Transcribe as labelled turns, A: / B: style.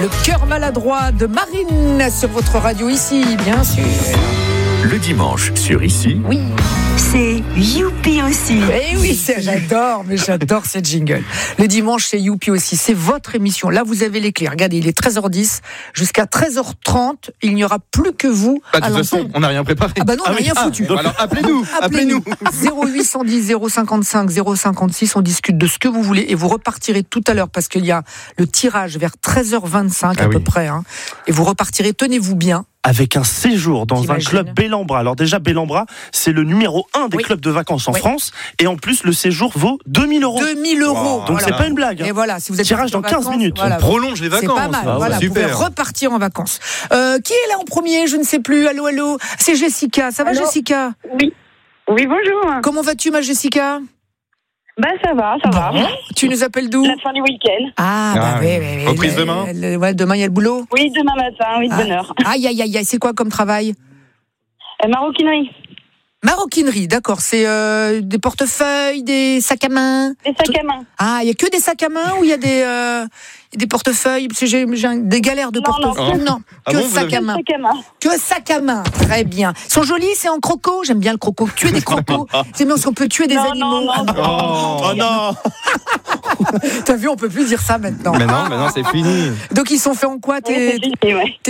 A: Le cœur maladroit de Marine sur votre radio ici, bien sûr.
B: Le dimanche sur Ici.
A: Oui.
C: C'est Youpi aussi.
A: Eh oui, j'adore ce jingle. Le dimanche, c'est Youpi aussi. C'est votre émission. Là, vous avez les clés. Regardez, il est 13h10. Jusqu'à 13h30, il n'y aura plus que vous.
D: De toute façon, on n'a rien préparé.
A: Ah bah non, on n'a rien foutu.
D: Alors appelez-nous.
A: 0810 055 056. On discute de ce que vous voulez et vous repartirez tout à l'heure parce qu'il y a le tirage vers 13h25 à peu près. Hein, et vous repartirez, tenez-vous bien.
E: Avec un séjour dans un club Bellambra. Alors déjà, Bellambra, c'est le numéro 1 des clubs de vacances en France. Et en plus, le séjour vaut 2000 €.
A: 2000 €.
E: Wow. Donc c'est pas une blague.
A: Et voilà, si vous êtes
E: tirage dans 15 minutes.
A: Voilà,
D: on prolonge les vacances.
A: C'est pas mal. Voilà, vous pouvez repartir en vacances. Qui est là en premier? Je ne sais plus. Allô. C'est Jessica. Ça va, Jessica?
F: Oui. Oui, bonjour.
A: Comment vas-tu, ma Jessica?
F: Ben ça va.
A: Tu nous appelles d'où?
F: La fin du week-end.
A: Oui.
D: Reprise demain?
A: Demain, il y a le boulot?
F: Oui, demain matin, de bonne heure.
A: Aïe. C'est quoi comme travail?
F: Maroquinerie.
A: Maroquinerie, d'accord. C'est des portefeuilles, des sacs à main?
F: Des sacs à main.
A: Ah, il y a que des sacs à main ou il y a des portefeuilles? Parce que j'ai des galères de portefeuilles. Non, que sacs à main. Que sacs à main. Très bien. Ils sont jolis, c'est en croco. J'aime bien le croco. Tuer des crocos. C'est bien parce qu'on peut tuer des animaux.
E: Non.
A: T'as vu, on peut plus dire ça maintenant.
D: Mais non, c'est fini.
A: Donc ils sont faits en quoi?
F: C'est fini, ouais.